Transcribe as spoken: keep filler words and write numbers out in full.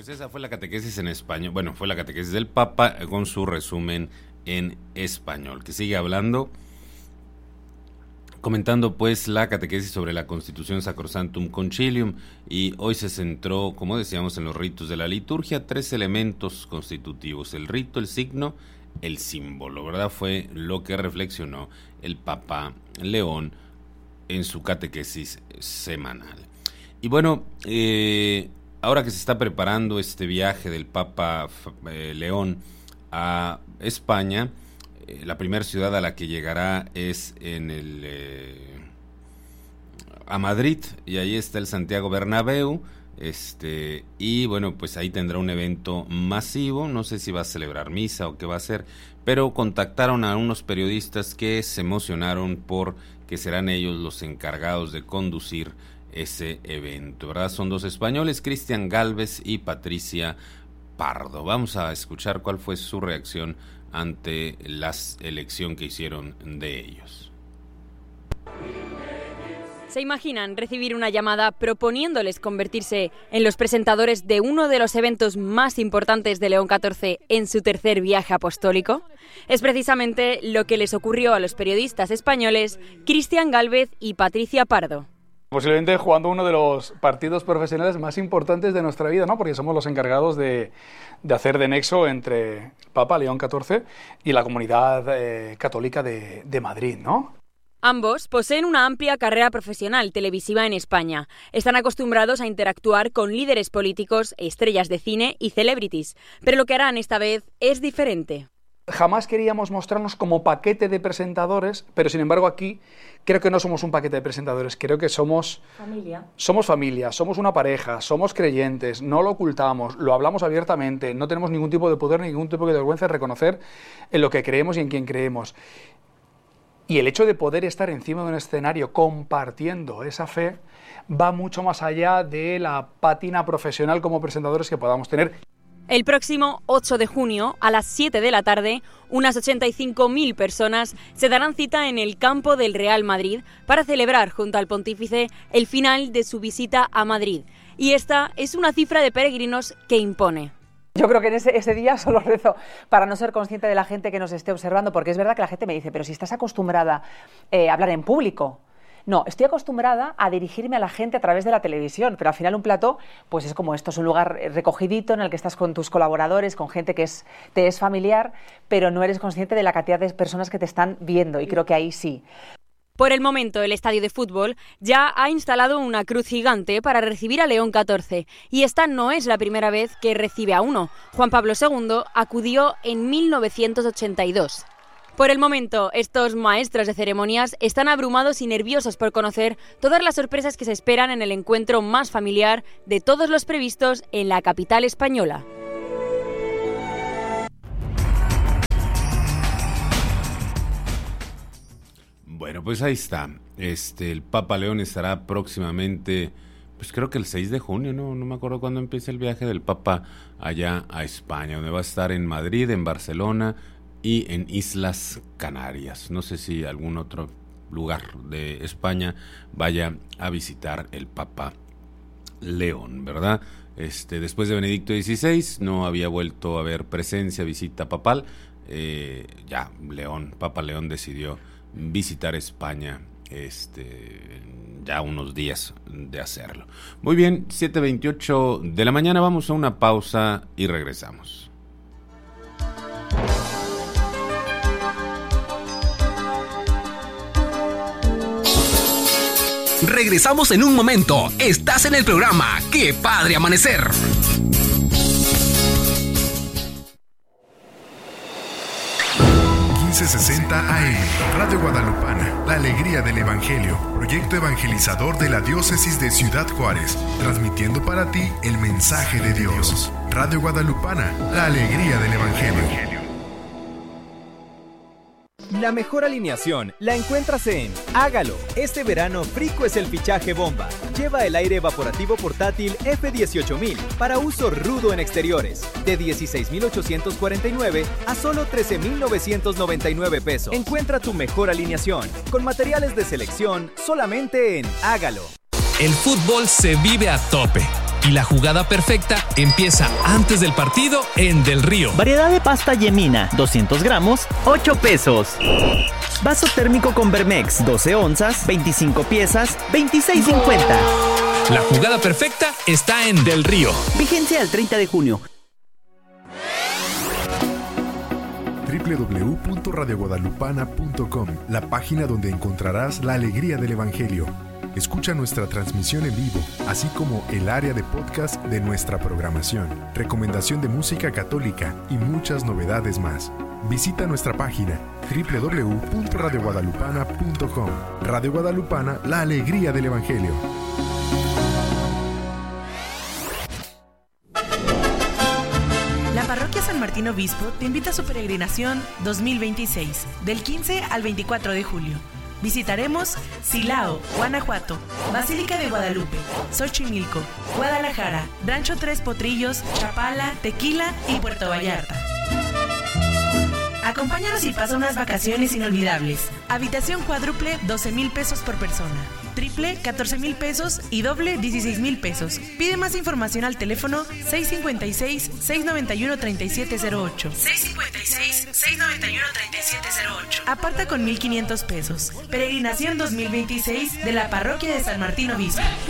pues esa fue la catequesis en español. Bueno, fue la catequesis del Papa con su resumen en español, que sigue hablando, comentando pues la catequesis sobre la Constitución Sacrosanctum Concilium, y hoy se centró, como decíamos, en los ritos de la liturgia, tres elementos constitutivos: el rito, el signo, el símbolo, ¿verdad? Fue lo que reflexionó el Papa León en su catequesis semanal. Y bueno, eh, ahora que se está preparando este viaje del Papa eh, León a España, eh, la primera ciudad a la que llegará es en el eh, a Madrid, y ahí está el Santiago Bernabéu, este y bueno, pues ahí tendrá un evento masivo. No sé si va a celebrar misa o qué va a hacer, pero contactaron a unos periodistas que se emocionaron por que serán ellos los encargados de conducir ese evento, ¿verdad? Son dos españoles, Cristian Gálvez y Patricia Pardo. Vamos a escuchar cuál fue su reacción ante la elección que hicieron de ellos. ¿Se imaginan recibir una llamada proponiéndoles convertirse en los presentadores de uno de los eventos más importantes de León catorce en su tercer viaje apostólico? Es precisamente lo que les ocurrió a los periodistas españoles Cristian Gálvez y Patricia Pardo. Posiblemente jugando uno de los partidos profesionales más importantes de nuestra vida, ¿no? Porque somos los encargados de, de hacer de nexo entre el Papa León catorce y la comunidad eh, católica de, de Madrid, ¿no? Ambos poseen una amplia carrera profesional televisiva en España. Están acostumbrados a interactuar con líderes políticos, estrellas de cine y celebrities, pero lo que harán esta vez es diferente. Jamás queríamos mostrarnos como paquete de presentadores, pero sin embargo aquí creo que no somos un paquete de presentadores, creo que somos familia. Somos familia, somos una pareja, somos creyentes, no lo ocultamos, lo hablamos abiertamente, no tenemos ningún tipo de poder, ningún tipo de vergüenza de reconocer en lo que creemos y en quién creemos. Y el hecho de poder estar encima de un escenario compartiendo esa fe va mucho más allá de la pátina profesional como presentadores que podamos tener. El próximo ocho de junio, a las siete de la tarde, unas ochenta y cinco mil personas se darán cita en el campo del Real Madrid para celebrar junto al pontífice el final de su visita a Madrid. Y esta es una cifra de peregrinos que impone. Yo creo que en ese, ese día solo rezo para no ser consciente de la gente que nos esté observando, porque es verdad que la gente me dice, pero si estás acostumbrada eh, a hablar en público. No, estoy acostumbrada a dirigirme a la gente a través de la televisión, pero al final un plató pues es como esto, es un lugar recogidito en el que estás con tus colaboradores, con gente que es, te es familiar, pero no eres consciente de la cantidad de personas que te están viendo, y creo que ahí sí. Por el momento, el estadio de fútbol ya ha instalado una cruz gigante para recibir a León catorce, y esta no es la primera vez que recibe a uno. Juan Pablo segundo acudió en mil novecientos ochenta y dos. Por el momento, estos maestros de ceremonias están abrumados y nerviosos por conocer todas las sorpresas que se esperan en el encuentro más familiar de todos los previstos en la capital española. Bueno, pues ahí está. Este, el Papa León estará próximamente, pues creo que el seis de junio, ¿no? No me acuerdo cuándo empieza el viaje del Papa allá a España, donde va a estar en Madrid, en Barcelona y en Islas Canarias. No sé si algún otro lugar de España vaya a visitar el Papa León, ¿verdad? Este, después de Benedicto dieciséis no había vuelto a haber presencia, visita papal. Eh, ya, León, Papa León decidió visitar España este ya unos días de hacerlo. Muy bien, siete veintiocho de la mañana, vamos a una pausa y regresamos. Regresamos en un momento. Estás en el programa ¡Qué padre amanecer! quince sesenta A M, Radio Guadalupana, la alegría del Evangelio, proyecto evangelizador de la Diócesis de Ciudad Juárez, transmitiendo para ti el mensaje de Dios. Radio Guadalupana, la alegría del Evangelio. La mejor alineación la encuentras en Hágalo. Este verano Frico es el fichaje bomba. Lleva el aire evaporativo portátil F dieciocho mil para uso rudo en exteriores, de dieciséis mil ochocientos cuarenta y nueve a solo trece mil novecientos noventa y nueve pesos. Encuentra tu mejor alineación con materiales de selección solamente en Hágalo. El fútbol se vive a tope. Y la jugada perfecta empieza antes del partido en Del Río. Variedad de pasta Yemina, doscientos gramos, ocho pesos. Vaso térmico con Vermex, doce onzas, veinticinco piezas, veintiséis cincuenta. La jugada perfecta está en Del Río. Vigencia al treinta de junio. doble u doble u doble u punto radio guadalupana punto com, la página donde encontrarás la alegría del Evangelio. Escucha nuestra transmisión en vivo, así como el área de podcast de nuestra programación, recomendación de música católica y muchas novedades más. Visita nuestra página doble u doble u doble u punto radio guadalupana punto com. Radio Guadalupana, la alegría del Evangelio. La Parroquia San Martín Obispo te invita a su peregrinación dos mil veintiséis, del quince al veinticuatro de julio. Visitaremos Silao, Guanajuato, Basílica de Guadalupe, Xochimilco, Guadalajara, Rancho Tres Potrillos, Chapala, Tequila y Puerto Vallarta. Acompáñanos y pasa unas vacaciones inolvidables. Habitación cuádruple, doce mil pesos por persona. Triple, catorce mil pesos y doble, dieciséis mil pesos. Pide más información al teléfono seis cinco seis, seis nueve uno, tres siete cero ocho. seis cinco seis, seis nueve uno, tres siete cero ocho. Aparta con mil quinientos pesos. Peregrinación dos mil veintiséis de la Parroquia de San Martín Obispo.